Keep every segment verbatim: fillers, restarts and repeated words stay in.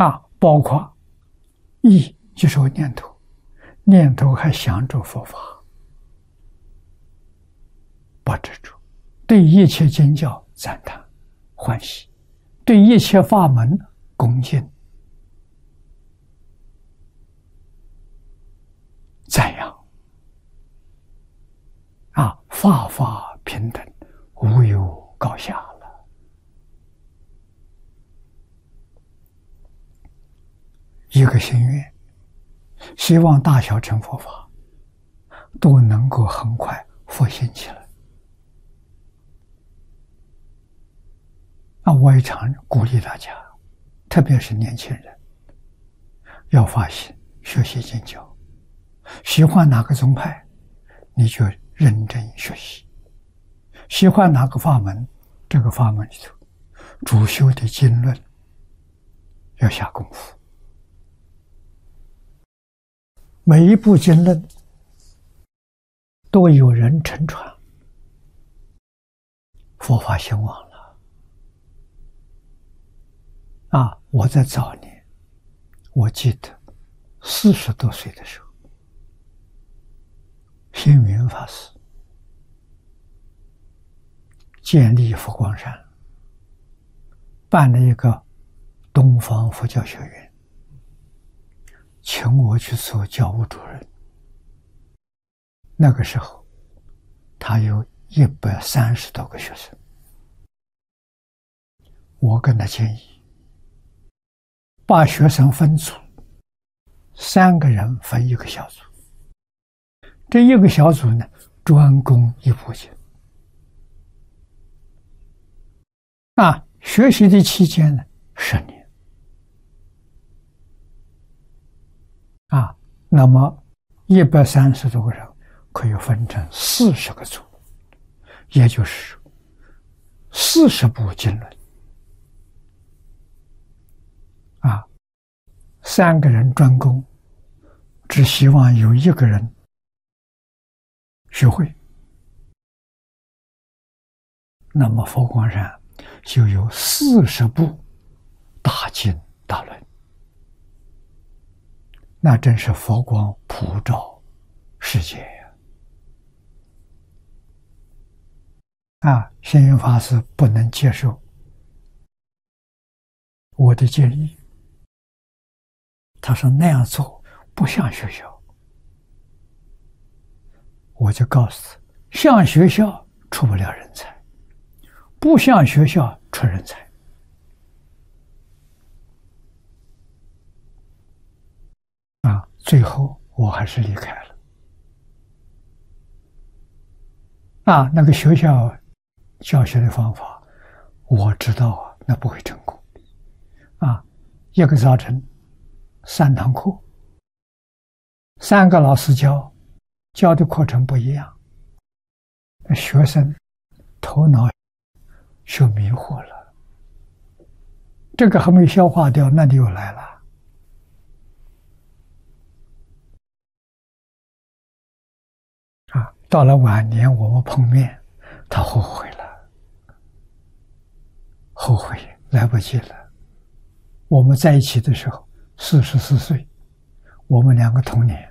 啊，包括意就是我念头，念头还想着佛法，不执着，对一切经教赞叹欢喜，对一切法门恭敬赞扬。啊，法法平等，无有高下了。一个心愿，希望大小乘佛法都能够很快复兴起来。那我也常鼓励大家，特别是年轻人，要发心学习经教，喜欢哪个宗派，你就认真学习；喜欢哪个法门，这个法门里头主修的经论要下功夫。每一部经论都有人承传，佛法兴旺了。啊，我在早年，我记得四十多岁的时候，星云法师建立佛光山，办了一个东方佛教学院，请我去做教务主任。那个时候他有一百三十多个学生，我跟他建议把学生分组，三个人分一个小组，这一个小组呢专攻一部经。啊，学习的期间呢十年。啊，那么一百三十多个人可以分成四十个组，也就是四十部经论。啊，三个人专攻，只希望有一个人学会，那么佛光山就有四十部大经大论，那真是佛光普照世界呀！啊，星云法师不能接受我的建议，他说那样做不像学校。我就告诉他，像学校出不了人才，不像学校出人才。啊，最后我还是离开了。啊，那个学校教学的方法，我知道啊，那不会成功。啊，一个早晨三堂课，三个老师教，教的课程不一样，学生头脑就迷惑了，这个还没消化掉，那就又来了。啊，到了晚年我们碰面，他后悔了，后悔来不及了。我们在一起的时候四十四岁，我们两个同年。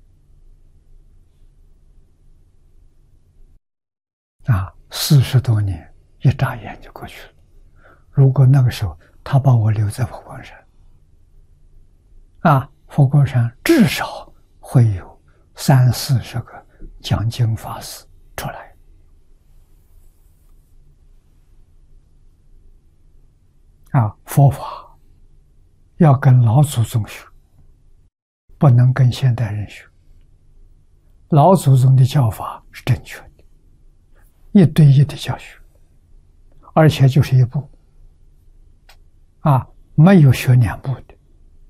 啊，四十多年一眨眼就过去了。如果那个时候他把我留在佛光山，啊，佛光山至少会有三四十个讲经法师出来。啊，佛法要跟老祖宗学，不能跟现代人学。老祖宗的教法是正确的，一对一的教学，而且就是一部，啊，没有学两部的，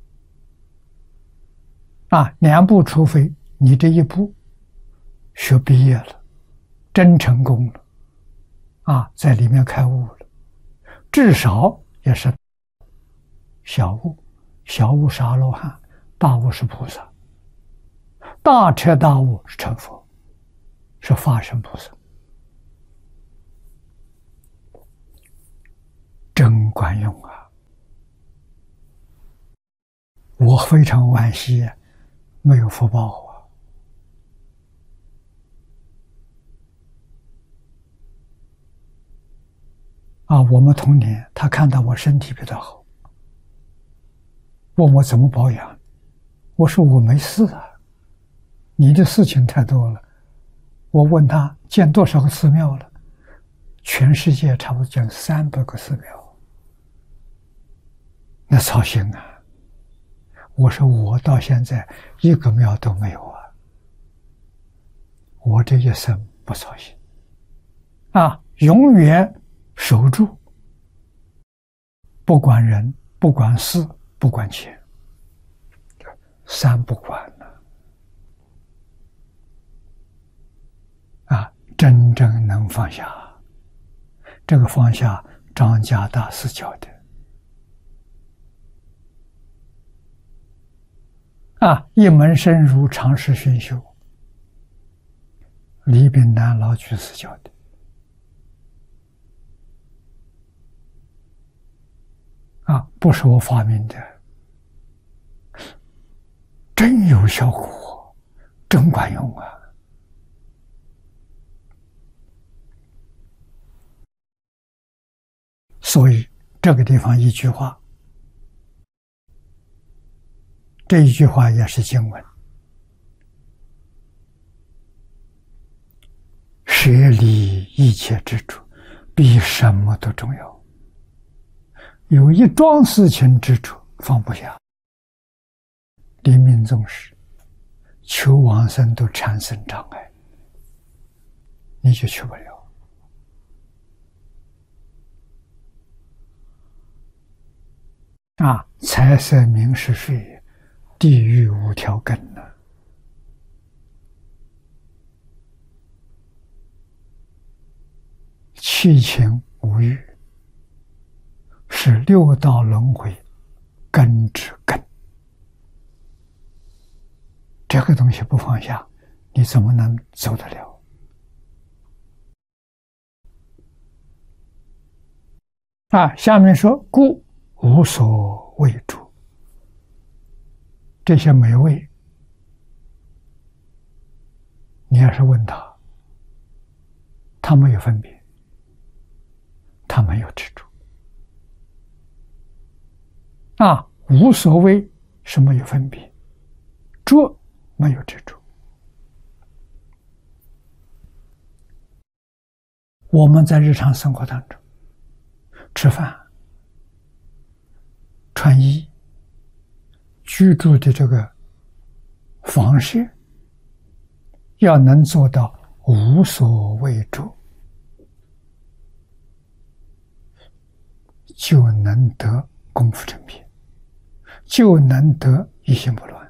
啊，两部除非你这一部学毕业了，真成功了，啊，在里面开悟了，至少也是小悟，小悟是阿罗汉，大悟是菩萨，大彻大悟是成佛，是法身菩萨。真管用啊！ 我非常惋惜，没有福报啊！啊，我们童年，他看到我身体比较好，问我怎么保养，我说我没事啊，你的事情太多了。我问他建多少个寺庙了，全世界差不多建三百个寺庙，那操心啊！我说我到现在一个庙都没有啊，我这一生不操心啊，永远守住，不管人，不管事，不管钱，三不管了啊，真正能放下。这个放下，张家大师教的啊，一门深入，长时熏修，李炳南老居士教的啊，不是我发明的，真有效果，真管用啊！所以这个地方一句话，这一句话也是经文：舍离一切执着，比什么都重要。有一桩事情执着放不下，临命终时，求往生都产生障碍，你就去不了。啊，财色名食睡，地狱五条根呢。七情五欲是六道轮回根之根，这个东西不放下，你怎么能走得了？啊，下面说故无所畏著，这些美味，你要是问他，他没有分别，他没有执着。啊，无所谓是没有分别，着没有执着。我们在日常生活当中，吃饭、穿衣、居住的这个方式，要能做到无所畏著，就能得功夫成片，就能得一心不乱。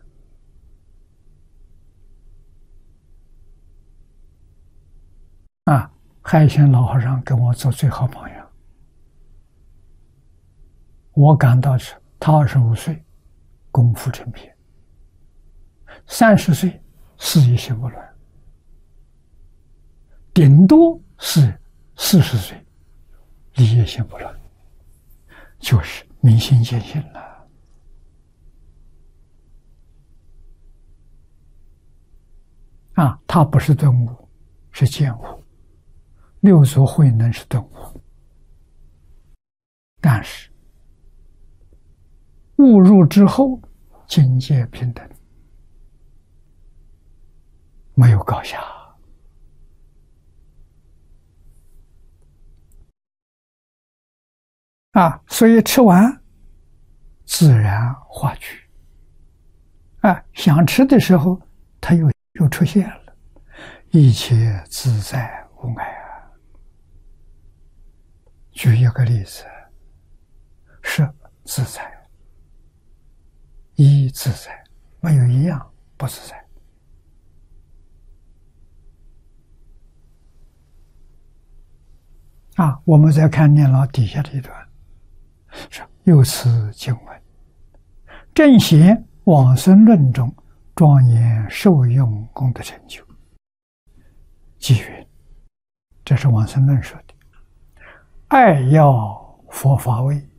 啊，海鲜老和尚跟我做最好榜样。我感到是他二十五岁功夫成片，三十岁是一心不乱，顶多是四十岁离一心不乱，就是明心见性了。啊，他不是顿悟，是见悟。六祖慧能是顿悟，但是悟入之后，境界平等，没有高下。啊，所以吃完自然化去。啊，想吃的时候，它又又出现了，一切自在无碍啊。举一个例子，色自在，一自在，没有一样不自在。啊，我们再看念老底下这一段，是又此经文，正显往生论中庄严受用功德成就。即云，这是往生论说的，爱要佛法位，